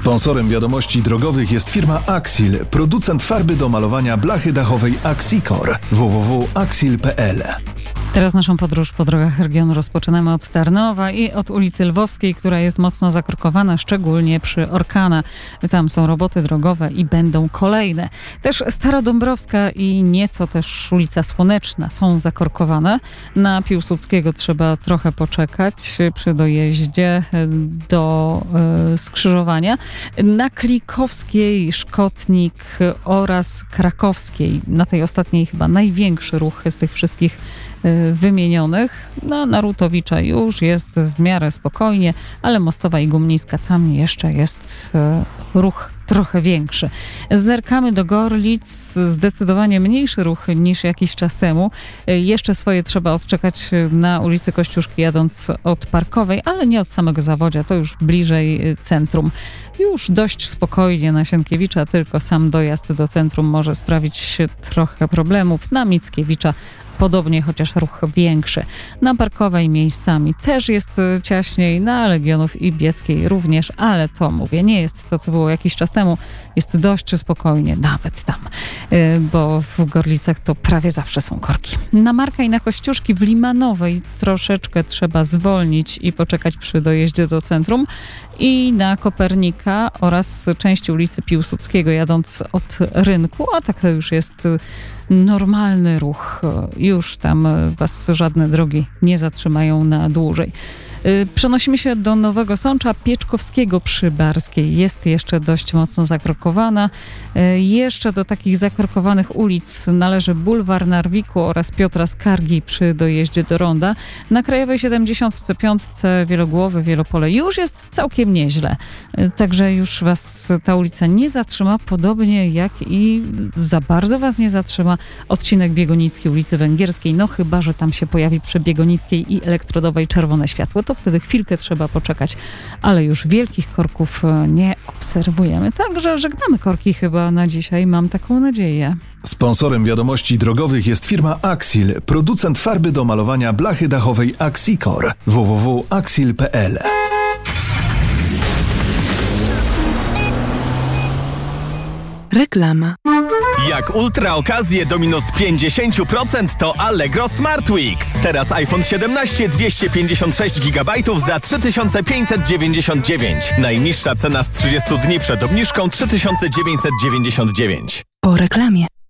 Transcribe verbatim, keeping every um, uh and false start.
Sponsorem wiadomości drogowych jest firma Axil, producent farby do malowania blachy dachowej Axicor. w w w kropka axil kropka p l. Teraz naszą podróż po drogach regionu rozpoczynamy od Tarnowa i od ulicy Lwowskiej, która jest mocno zakorkowana, szczególnie przy Orkana. Tam są roboty drogowe i będą kolejne. Też Starodąbrowska i nieco też ulica Słoneczna są zakorkowane. Na Piłsudskiego trzeba trochę poczekać przy dojeździe do y, skrzyżowania. Na Klikowskiej, Szkotnik oraz Krakowskiej, na tej ostatniej chyba największy ruch z tych wszystkich wymienionych. No, na Rutowicza już jest w miarę spokojnie, ale Mostowa i Gumniska, tam jeszcze jest e, ruch trochę większy. Zerkamy do Gorlic, zdecydowanie mniejszy ruch niż jakiś czas temu. E, jeszcze swoje trzeba odczekać na ulicy Kościuszki, jadąc od Parkowej, ale nie od samego Zawodzia, to już bliżej centrum. Już dość spokojnie na Sienkiewicza, tylko sam dojazd do centrum może sprawić trochę problemów. Na Mickiewicza podobnie, chociaż ruch większy. Na Parkowej miejscami też jest ciaśniej, na Legionów i Bieckiej również, ale to mówię, nie jest to, co było jakiś czas temu. Jest dość spokojnie, nawet tam, bo w Gorlicach to prawie zawsze są korki. Na Marka i na Kościuszki w Limanowej troszeczkę trzeba zwolnić i poczekać przy dojeździe do centrum. I na Kopernika oraz części ulicy Piłsudskiego, jadąc od rynku, a tak to już jest normalny ruch. Już tam was żadne drogi nie zatrzymają na dłużej. Przenosimy się do Nowego Sącza, Pieczkowskiego przy Barskiej. Jest jeszcze dość mocno zakorkowana. Jeszcze do takich zakorkowanych ulic należy Bulwar Narwiku oraz Piotra Skargi przy dojeździe do Ronda. Na Krajowej siedemdziesiąt w C pięć Wielogłowy, Wielopole już jest całkiem nieźle. Także już was ta ulica nie zatrzyma, podobnie jak i za bardzo was nie zatrzyma odcinek Biegonickiej, ulicy Węgierskiej. No chyba, że tam się pojawi przy Biegonickiej i Elektrodowej czerwone światło. To wtedy chwilkę trzeba poczekać, ale już wielkich korków nie obserwujemy. Także żegnamy korki chyba na dzisiaj, mam taką nadzieję. Sponsorem wiadomości drogowych jest firma Axil, producent farby do malowania blachy dachowej Axicor. w w w kropka axil kropka p l. Reklama. Jak ultra okazje do minus pięćdziesiąt procent to Allegro Smart Weeks. Teraz iPhone siedemnaście dwieście pięćdziesiąt sześć gigabajtów za trzy tysiące pięćset dziewięćdziesiąt dziewięć. Najniższa cena z trzydziestu dni przed obniżką trzy tysiące dziewięćset dziewięćdziesiąt dziewięć. Po reklamie.